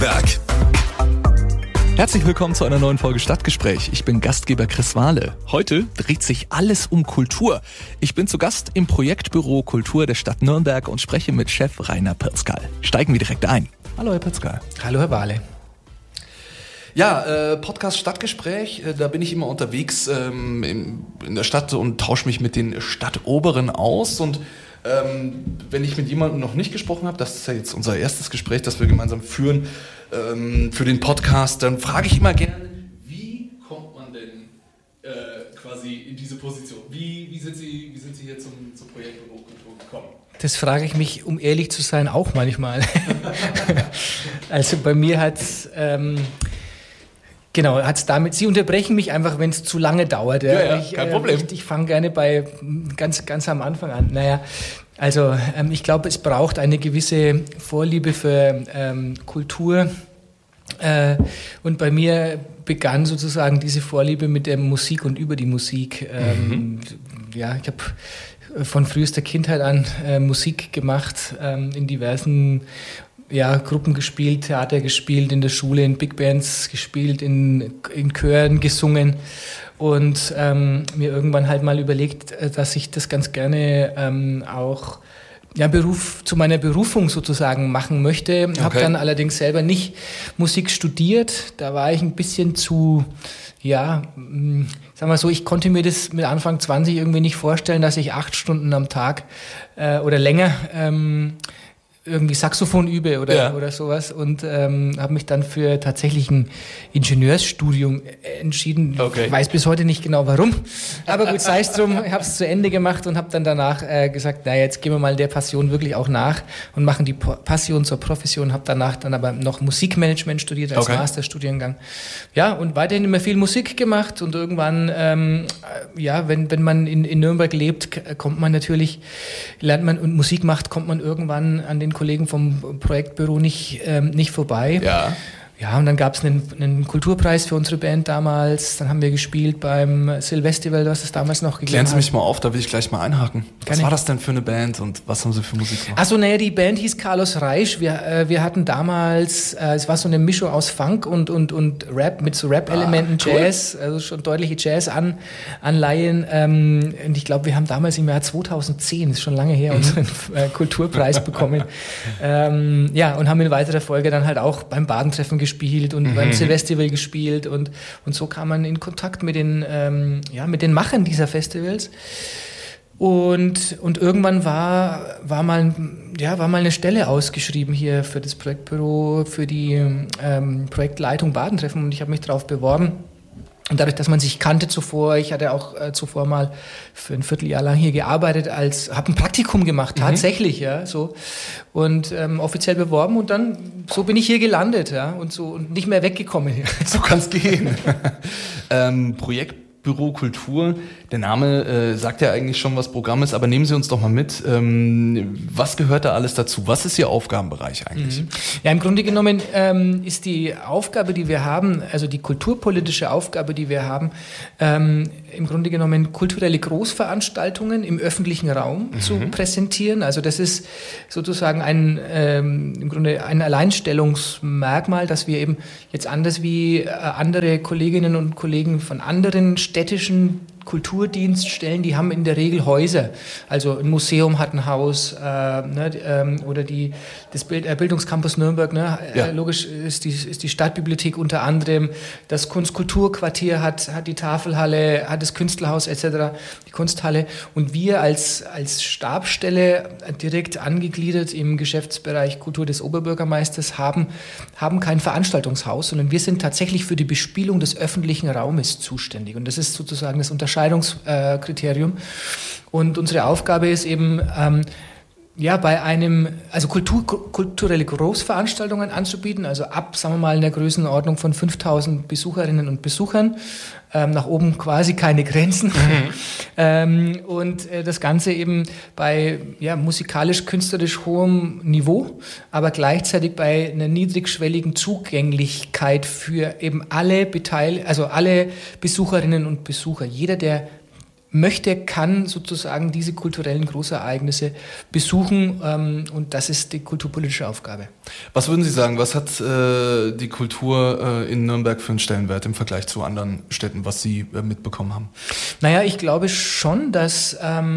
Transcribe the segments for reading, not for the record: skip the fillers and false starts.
Berg. Herzlich willkommen zu einer neuen Folge Stadtgespräch. Ich bin Gastgeber Chris Wahle. Heute dreht sich alles um Kultur. Ich bin zu Gast im Projektbüro Kultur der Stadt Nürnberg und spreche mit Chef Rainer Pirzkal. Steigen wir direkt ein. Hallo Herr Pirzkal. Hallo Herr Wahle. Ja, Podcast Stadtgespräch, da bin ich immer unterwegs in der Stadt und tausche mich mit den Stadtoberen aus. Und wenn ich mit jemandem noch nicht gesprochen habe, das ist ja jetzt unser erstes Gespräch, das wir gemeinsam führen für den Podcast, dann frage ich immer gerne, wie kommt man denn quasi in diese Position? Wie sind Sie hier zum Projektbüro Kultur gekommen? Das frage ich mich, um ehrlich zu sein, auch manchmal. Also bei mir hat es damit, Sie unterbrechen mich einfach, wenn es zu lange dauert. Ja, kein Problem. Ich fange gerne bei ganz am Anfang an. Naja, also ich glaube, es braucht eine gewisse Vorliebe für Kultur. Und bei mir begann sozusagen diese Vorliebe mit der Musik und über die Musik. Ja, ich habe von frühester Kindheit an Musik gemacht, in diversen Gruppen gespielt, Theater gespielt, in der Schule, in Big Bands gespielt, in Chören gesungen und mir irgendwann halt mal überlegt, dass ich das ganz gerne auch zu meiner Berufung sozusagen machen möchte. Okay. Habe dann allerdings selber nicht Musik studiert. Da war ich ein bisschen zu, sagen wir so, ich konnte mir das mit Anfang 20 irgendwie nicht vorstellen, dass ich 8 Stunden am Tag oder länger irgendwie Saxophon übe oder sowas und habe mich dann für tatsächlich ein Ingenieursstudium entschieden. Okay. Ich weiß bis heute nicht genau warum, aber gut, sei es drum, ich habe es zu Ende gemacht und habe dann danach gesagt, jetzt gehen wir mal der Passion wirklich auch nach und machen die Passion zur Profession, habe danach dann aber noch Musikmanagement studiert als Masterstudiengang. Ja, und weiterhin immer viel Musik gemacht und irgendwann, wenn man in Nürnberg lebt, lernt man und Musik macht, kommt man irgendwann an den Kollegen vom Projektbüro nicht vorbei. Ja, und dann gab es einen Kulturpreis für unsere Band damals. Dann haben wir gespielt beim Silvestival, was es damals noch gegeben hat. Klären Sie mich mal auf, da will ich gleich mal einhaken. Was war das denn für eine Band und was haben Sie für Musik gemacht? Achso, die Band hieß Carlos Reisch. Wir hatten damals, es war so eine Mischung aus Funk und Rap mit so Rap-Elementen, cool. Jazz, also schon deutliche Jazz-Anleihen. Und ich glaube, wir haben damals im Jahr 2010, das ist schon lange her, unseren Kulturpreis bekommen. Und haben in weiterer Folge dann halt auch beim Badentreffen gespielt und beim Silvestival gespielt und so kam man in Kontakt mit den Machern dieser Festivals und irgendwann war mal eine Stelle ausgeschrieben hier für das Projektbüro, für die Projektleitung Badentreffen und ich habe mich darauf beworben. Und dadurch, dass man sich kannte zuvor, ich hatte auch zuvor mal für ein Vierteljahr lang hier gearbeitet, habe ein Praktikum gemacht, tatsächlich, und offiziell beworben und dann, so bin ich hier gelandet, und nicht mehr weggekommen hier. So kann's gehen. Projektbüro Kultur, der Name sagt ja eigentlich schon, was Programm ist, aber nehmen Sie uns doch mal mit, was gehört da alles dazu? Was ist Ihr Aufgabenbereich eigentlich? Ja, im Grunde genommen ist die Aufgabe, die wir haben, also die kulturpolitische Aufgabe, die wir haben, im Grunde genommen kulturelle Großveranstaltungen im öffentlichen Raum zu präsentieren. Also das ist sozusagen im Grunde ein Alleinstellungsmerkmal, dass wir eben jetzt anders wie andere Kolleginnen und Kollegen von anderen städtischen Kulturdienststellen, die haben in der Regel Häuser. Also ein Museum hat ein Haus, oder das Bildungscampus Nürnberg, logisch ist die Stadtbibliothek unter anderem, das Kunstkulturquartier hat die Tafelhalle, hat das Künstlerhaus etc., die Kunsthalle. Und wir als Stabsstelle direkt angegliedert im Geschäftsbereich Kultur des Oberbürgermeisters haben kein Veranstaltungshaus, sondern wir sind tatsächlich für die Bespielung des öffentlichen Raumes zuständig. Und das ist sozusagen das Unterscheidungskriterium. Und unsere Aufgabe ist eben, kulturelle Großveranstaltungen anzubieten, also ab, sagen wir mal, in der Größenordnung von 5.000 Besucherinnen und Besuchern, nach oben quasi keine Grenzen. Und das Ganze eben bei musikalisch-künstlerisch hohem Niveau, aber gleichzeitig bei einer niedrigschwelligen Zugänglichkeit für eben alle Besucherinnen und Besucher. Jeder, der möchte, kann sozusagen diese kulturellen Großereignisse besuchen und das ist die kulturpolitische Aufgabe. Was würden Sie sagen, was hat die Kultur in Nürnberg für einen Stellenwert im Vergleich zu anderen Städten, was Sie mitbekommen haben? Naja, ich glaube schon, dass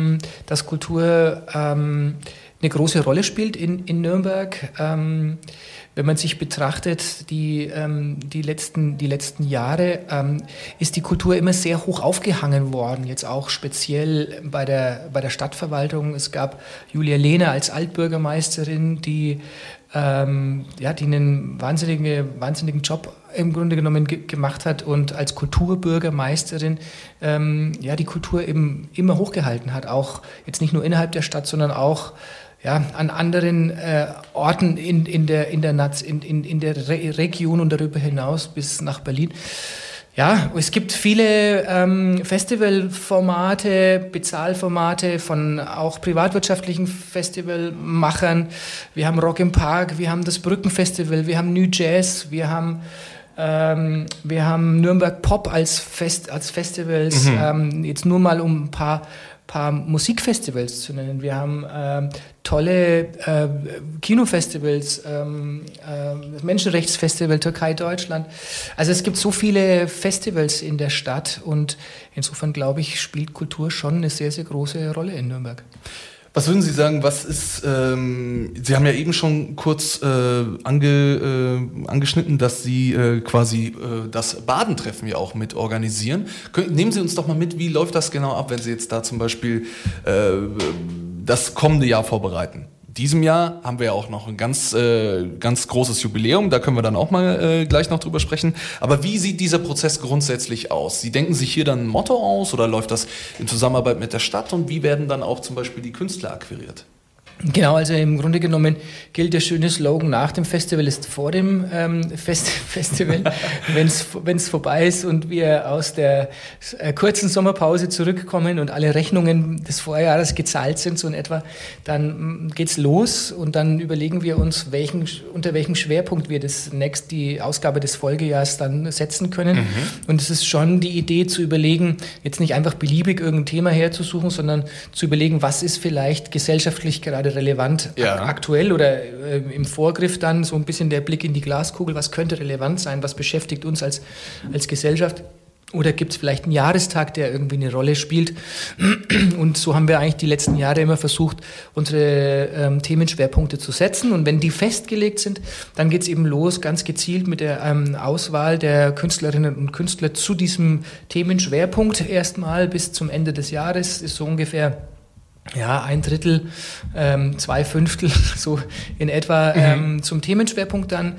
Kultur eine große Rolle spielt in Nürnberg. Wenn man sich betrachtet, die letzten Jahre, ist die Kultur immer sehr hoch aufgehangen worden, jetzt auch speziell bei der Stadtverwaltung. Es gab Julia Lehner als Altbürgermeisterin, die einen wahnsinnigen Job im Grunde genommen gemacht hat und als Kulturbürgermeisterin die Kultur eben immer hochgehalten hat, auch jetzt nicht nur innerhalb der Stadt, sondern auch an anderen Orten in der Region und darüber hinaus bis nach Berlin. Ja, es gibt viele Festivalformate, Bezahlformate von auch privatwirtschaftlichen Festivalmachern. Wir haben Rock im Park, wir haben das Brückenfestival, wir haben New Jazz, wir haben Nürnberg Pop als Festivals, jetzt nur mal um ein paar Musikfestivals zu nennen. Wir haben tolle Kinofestivals, das Menschenrechtsfestival Türkei-Deutschland. Also es gibt so viele Festivals in der Stadt und insofern, glaube ich, spielt Kultur schon eine sehr, sehr große Rolle in Nürnberg. Was würden Sie sagen, was ist, Sie haben ja eben schon kurz angeschnitten, dass Sie quasi das Badentreffen ja auch mit organisieren. Nehmen Sie uns doch mal mit, wie läuft das genau ab, wenn Sie jetzt da zum Beispiel das kommende Jahr vorbereiten? Diesem Jahr haben wir ja auch noch ein ganz großes Jubiläum, da können wir dann auch mal gleich noch drüber sprechen. Aber wie sieht dieser Prozess grundsätzlich aus? Sie denken sich hier dann ein Motto aus oder läuft das in Zusammenarbeit mit der Stadt und wie werden dann auch zum Beispiel die Künstler akquiriert? Genau, also im Grunde genommen gilt der schöne Slogan, nach dem Festival ist vor dem Festival. Wenn es vorbei ist und wir aus der kurzen Sommerpause zurückkommen und alle Rechnungen des Vorjahres gezahlt sind, so in etwa, dann geht's los und dann überlegen wir uns, unter welchem Schwerpunkt wir die Ausgabe des Folgejahrs dann setzen können. Und es ist schon die Idee zu überlegen, jetzt nicht einfach beliebig irgendein Thema herzusuchen, sondern zu überlegen, was ist vielleicht gesellschaftlich gerade relevant aktuell oder im Vorgriff dann so ein bisschen der Blick in die Glaskugel, was könnte relevant sein, was beschäftigt uns als Gesellschaft oder gibt es vielleicht einen Jahrestag, der irgendwie eine Rolle spielt und so haben wir eigentlich die letzten Jahre immer versucht, unsere Themenschwerpunkte zu setzen und wenn die festgelegt sind, dann geht es eben los, ganz gezielt mit der Auswahl der Künstlerinnen und Künstler zu diesem Themenschwerpunkt erstmal bis zum Ende des Jahres, ist so ungefähr ein Drittel, 2/5, so in etwa zum Themenschwerpunkt dann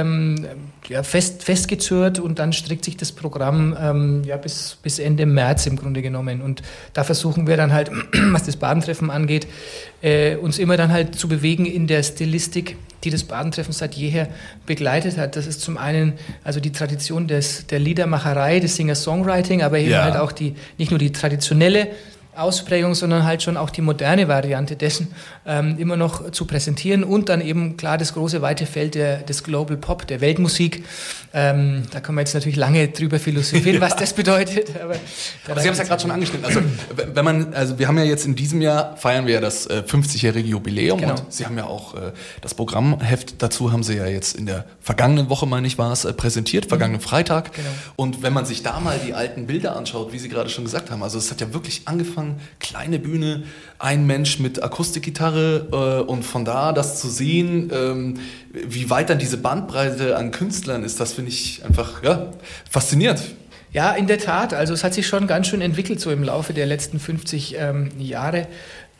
festgezurrt und dann strickt sich das Programm bis Ende März im Grunde genommen. Und da versuchen wir dann halt, was das Badentreffen angeht, uns immer dann halt zu bewegen in der Stilistik, die das Badentreffen seit jeher begleitet hat. Das ist zum einen also die Tradition der Liedermacherei, des Singer-Songwriting, aber eben halt auch nicht nur die traditionelle Ausprägung, sondern halt schon auch die moderne Variante dessen immer noch zu präsentieren und dann eben klar das große weite Feld des Global Pop, der Weltmusik. Da können wir jetzt natürlich lange drüber philosophieren, was das bedeutet. Aber Sie haben es ja gerade schon angeschnitten. Also wir haben ja jetzt in diesem Jahr feiern wir ja das 50-jährige Jubiläum und Sie haben ja auch das Programmheft dazu haben Sie ja jetzt in der vergangenen Woche, meine ich, war es präsentiert, vergangenen Freitag. Genau. Und wenn man sich da mal die alten Bilder anschaut, wie Sie gerade schon gesagt haben, also es hat ja wirklich angefangen, kleine Bühne, ein Mensch mit Akustikgitarre und von da das zu sehen, wie weit dann diese Bandbreite an Künstlern ist, das finde ich einfach faszinierend. Ja, in der Tat. Also es hat sich schon ganz schön entwickelt so im Laufe der letzten 50 Jahre.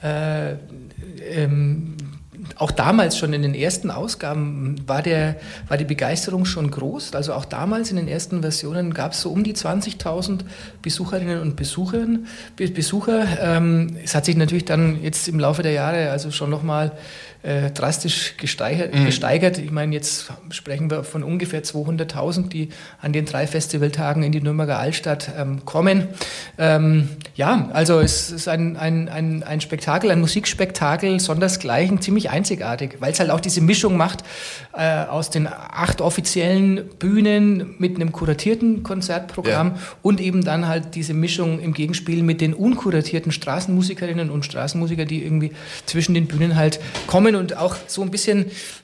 Auch damals schon in den ersten Ausgaben war die Begeisterung schon groß. Also auch damals in den ersten Versionen gab es so um die 20.000 Besucherinnen und Besucher. Es hat sich natürlich dann jetzt im Laufe der Jahre also schon nochmal drastisch gesteigert. Ich meine, jetzt sprechen wir von ungefähr 200.000, die an den 3 Festivaltagen in die Nürnberger Altstadt kommen. Also es ist ein Spektakel, ein Musikspektakel, sondersgleichen, ziemlich einzigartig, weil es halt auch diese Mischung macht aus den 8 offiziellen Bühnen mit einem kuratierten Konzertprogramm und eben dann halt diese Mischung im Gegenspiel mit den unkuratierten Straßenmusikerinnen und Straßenmusiker, die irgendwie zwischen den Bühnen halt kommen und auch so ein bisschen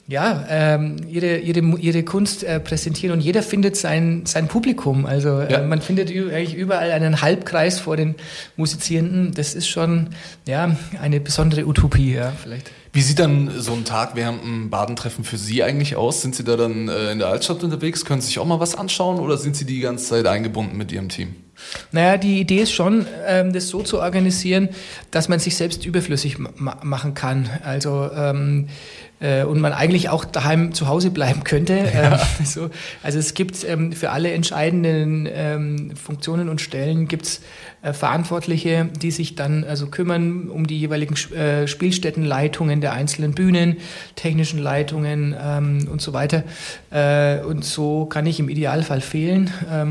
ihre Kunst präsentieren, und jeder findet sein Publikum. Also man findet eigentlich überall einen Halbkreis vor den Musizierenden. Das ist schon eine besondere Utopie, vielleicht. Wie sieht dann so ein Tag während einem Badentreffen für Sie eigentlich aus? Sind Sie da dann in der Altstadt unterwegs? Können Sie sich auch mal was anschauen oder sind Sie die ganze Zeit eingebunden mit Ihrem Team? Naja, die Idee ist schon, das so zu organisieren, dass man sich selbst überflüssig machen kann. Also und man eigentlich auch daheim zu Hause bleiben könnte. Also es gibt für alle entscheidenden Funktionen und Stellen gibt's Verantwortliche, die sich dann also kümmern um die jeweiligen Spielstättenleitungen der einzelnen Bühnen, technischen Leitungen und so weiter. Und so kann ich im Idealfall fehlen.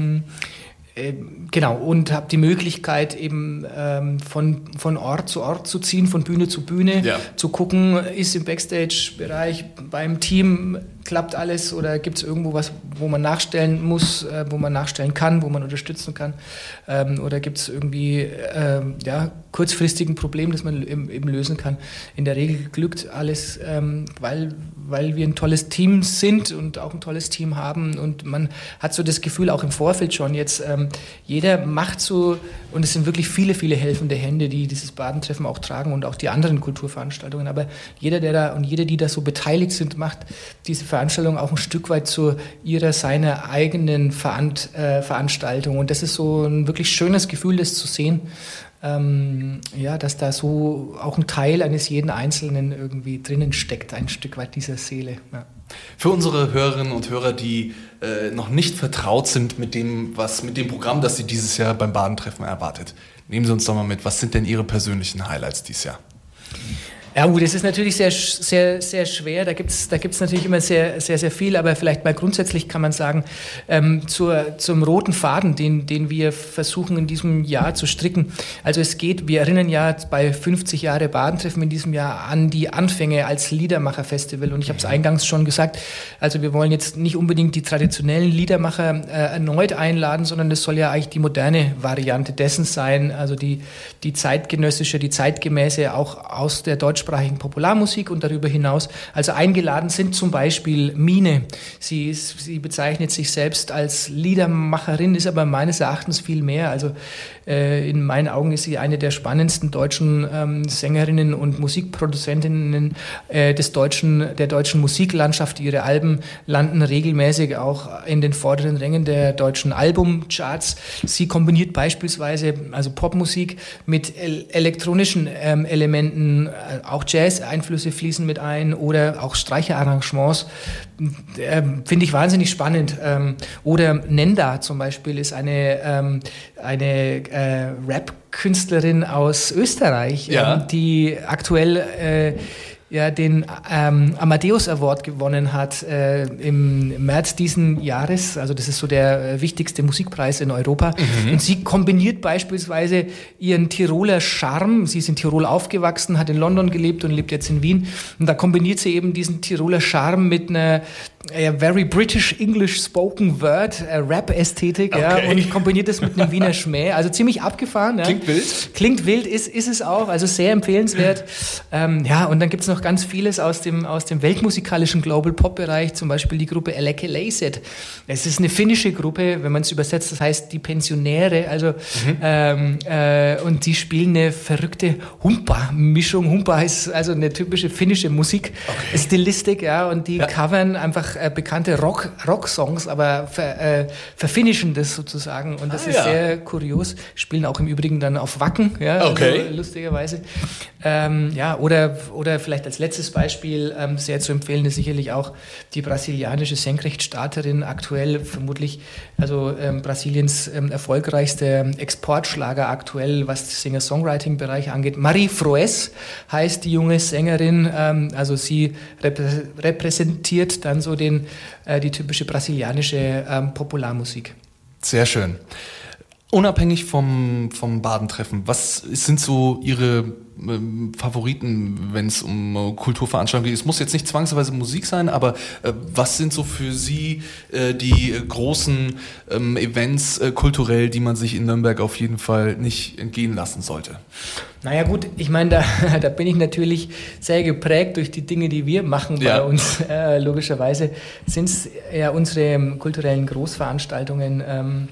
Genau, und habe die Möglichkeit eben von Ort zu Ort zu ziehen, von Bühne zu Bühne, zu gucken, ist im Backstage-Bereich beim Team, klappt alles oder gibt es irgendwo was, wo man nachstellen muss, wo man nachstellen kann, wo man unterstützen kann, oder gibt es irgendwie kurzfristig ein Problem, das man eben lösen kann. In der Regel glückt alles, weil wir ein tolles Team sind und auch ein tolles Team haben, und man hat so das Gefühl, auch im Vorfeld schon jetzt, jeder macht so, und es sind wirklich viele, viele helfende Hände, die dieses Badentreffen auch tragen und auch die anderen Kulturveranstaltungen, aber jeder, der da und jede, die da so beteiligt sind, macht diese Veranstaltung auch ein Stück weit zu seiner eigenen Veranstaltung, und das ist so ein wirklich schönes Gefühl, das zu sehen, dass da so auch ein Teil eines jeden Einzelnen irgendwie drinnen steckt, ein Stück weit dieser Seele. Ja. Für unsere Hörerinnen und Hörer, die noch nicht vertraut sind mit dem Programm, das Sie dieses Jahr beim Badentreffen erwartet, nehmen Sie uns doch mal mit, was sind denn Ihre persönlichen Highlights dieses Jahr? Ja gut, das ist natürlich sehr, sehr, sehr schwer. Da gibt's natürlich immer sehr, sehr, sehr viel. Aber vielleicht mal grundsätzlich kann man sagen, zum roten Faden, den wir versuchen in diesem Jahr zu stricken. Also wir erinnern ja bei 50 Jahre Badentreffen in diesem Jahr an die Anfänge als Liedermacher-Festival. Und ich habe es eingangs schon gesagt, also wir wollen jetzt nicht unbedingt die traditionellen Liedermacher erneut einladen, sondern es soll ja eigentlich die moderne Variante dessen sein. Also die zeitgenössische, die zeitgemäße, auch aus der deutschsprachigen Popularmusik und darüber hinaus. Also eingeladen sind zum Beispiel Mine. Sie bezeichnet sich selbst als Liedermacherin, ist aber meines Erachtens viel mehr. Also in meinen Augen ist sie eine der spannendsten deutschen Sängerinnen und Musikproduzentinnen der deutschen Musiklandschaft. Ihre Alben landen regelmäßig auch in den vorderen Rängen der deutschen Albumcharts. Sie kombiniert beispielsweise also Popmusik mit elektronischen Elementen, auch Jazz-Einflüsse fließen mit ein oder auch Streicherarrangements. Finde ich wahnsinnig spannend. Oder Nenda zum Beispiel ist eine Rap-Künstlerin aus Österreich, die aktuell den Amadeus Award gewonnen hat im März diesen Jahres. Also das ist so der wichtigste Musikpreis in Europa. Und sie kombiniert beispielsweise ihren Tiroler Charme. Sie ist in Tirol aufgewachsen, hat in London gelebt und lebt jetzt in Wien. Und da kombiniert sie eben diesen Tiroler Charme mit einer very British English Spoken Word Rap-Ästhetik, und kombiniert das mit einem Wiener Schmäh. Also ziemlich abgefahren. Ja. Klingt wild. Klingt wild, ist es auch. Also sehr empfehlenswert. Und dann gibt es noch ganz vieles aus dem weltmusikalischen Global Pop Bereich, zum Beispiel die Gruppe Eläkeläiset. Es ist eine finnische Gruppe, wenn man es übersetzt, das heißt die Pensionäre, also und die spielen eine verrückte Humpa-Mischung. Humpa ist also eine typische finnische Musikstilistik, und die covern einfach bekannte Rock-Songs, aber verfinnischen das sozusagen, und das ist sehr kurios. Spielen auch im Übrigen dann auf Wacken, also lustigerweise. Oder vielleicht Als letztes Beispiel sehr zu empfehlen ist sicherlich auch die brasilianische Senkrechtstarterin, aktuell vermutlich Brasiliens erfolgreichster Exportschlager aktuell, was den Singer-Songwriting-Bereich angeht. Marie Froes heißt die junge Sängerin, also sie repräsentiert dann so die typische brasilianische Popularmusik. Sehr schön. Unabhängig vom Badentreffen, was sind so Ihre Favoriten, wenn es um Kulturveranstaltungen geht? Es muss jetzt nicht zwangsweise Musik sein, aber was sind so für Sie die großen Events kulturell, die man sich in Nürnberg auf jeden Fall nicht entgehen lassen sollte? Naja gut, ich meine, da bin ich natürlich sehr geprägt durch die Dinge, die wir machen bei uns. Logischerweise sind es ja unsere kulturellen Großveranstaltungen,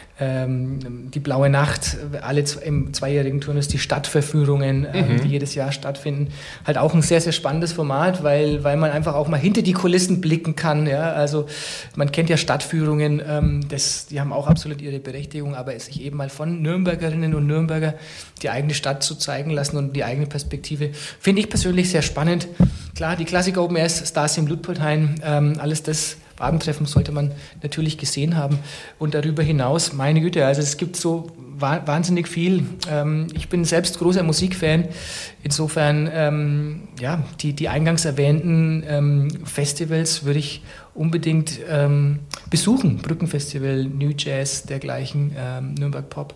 die Blaue Nacht, im zweijährigen Turnus, die Stadtverführungen, die jedes Jahr stattfinden. Halt auch ein sehr, sehr spannendes Format, weil man einfach auch mal hinter die Kulissen blicken kann. Ja? Also man kennt ja Stadtführungen, die haben auch absolut ihre Berechtigung, aber sich eben mal von Nürnbergerinnen und Nürnberger die eigene Stadt zu zeigen lassen und die eigene Perspektive, finde ich persönlich sehr spannend. Klar, die Klassik Open Airs, Stars im Ludpoltheim, alles das, Badentreffen sollte man natürlich gesehen haben. Und darüber hinaus, meine Güte, also es gibt so wahnsinnig viel. Ich bin selbst großer Musikfan. Insofern, die eingangs erwähnten Festivals würde ich unbedingt besuchen. Brückenfestival, New Jazz, dergleichen, Nürnberg Pop.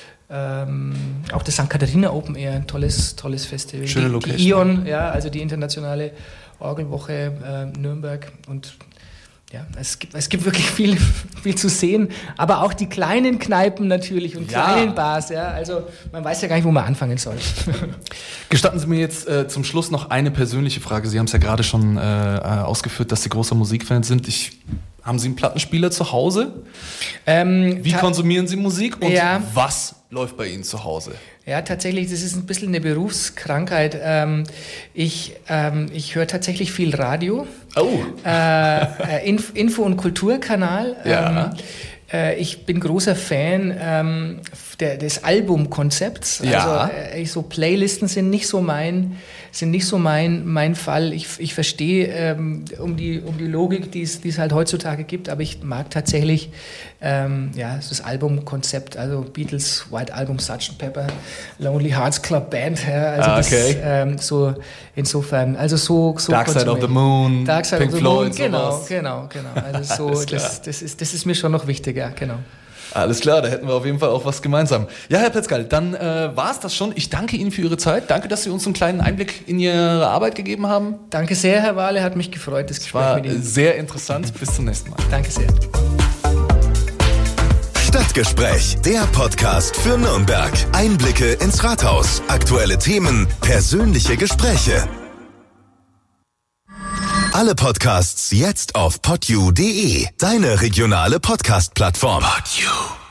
Auch das St. Katharina Open Air, tolles Festival. Schöne Location. Die ION, also die internationale Orgelwoche Nürnberg. Und ja, es gibt wirklich viel zu sehen, aber auch die kleinen Kneipen natürlich und kleinen Bars. Ja, also man weiß ja gar nicht, wo man anfangen soll. Gestatten Sie mir jetzt zum Schluss noch eine persönliche Frage. Sie haben es ja gerade schon ausgeführt, dass Sie großer Musikfan sind. Haben Sie einen Plattenspieler zu Hause? Wie konsumieren Sie Musik und was läuft bei Ihnen zu Hause? Ja, tatsächlich, das ist ein bisschen eine Berufskrankheit. Ich höre tatsächlich viel Radio. Oh. Info- und Kulturkanal. Ja. Ich bin großer Fan des Albumkonzepts. Ja. Also so Playlisten sind nicht so mein Fall. Ich verstehe um die Logik, die es halt heutzutage gibt, aber ich mag tatsächlich das Albumkonzept, also Beatles, White Album, Sgt. Pepper, Lonely Hearts Club Band. Okay. Das, so insofern, also so Dark Side of the Moon, Dark Side Pink of the Floyd, Moon, sowas. Genau. Also so, das ist mir schon noch wichtig, ja, genau. Alles klar, da hätten wir auf jeden Fall auch was gemeinsam. Ja, Herr Petzkal, dann war es das schon. Ich danke Ihnen für Ihre Zeit. Danke, dass Sie uns einen kleinen Einblick in Ihre Arbeit gegeben haben. Danke sehr, Herr Wahle. Hat mich gefreut, das Gespräch mit Ihnen. War sehr interessant. Bis zum nächsten Mal. Danke sehr. Stadtgespräch, der Podcast für Nürnberg. Einblicke ins Rathaus, aktuelle Themen, persönliche Gespräche. Alle Podcasts jetzt auf podyou.de, deine regionale Podcast-Plattform. Podyou.